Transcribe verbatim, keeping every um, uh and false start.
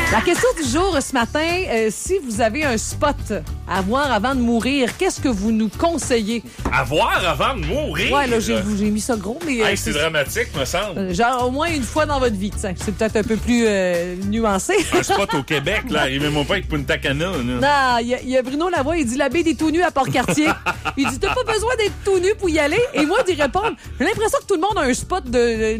La question du jour ce matin, euh, si vous avez un spot à voir avant de mourir, qu'est-ce que vous nous conseillez? À voir avant de mourir? Ouais, là, j'ai, j'ai mis ça gros, mais... Euh, hey, c'est, c'est dramatique, me semble. Euh, genre, au moins une fois dans votre vie, t'sais. C'est peut-être un peu plus euh, nuancé. Un spot au Québec, là, arrivez-moi pas avec Punta Cana. Là. Non, il y, y a Bruno Lavoie, il dit « La baie des tout nus à Port-Cartier. » Il dit « T'as pas besoin d'être tout nu pour y aller? » Et moi, d'y répondre, j'ai l'impression que tout le monde a un spot de...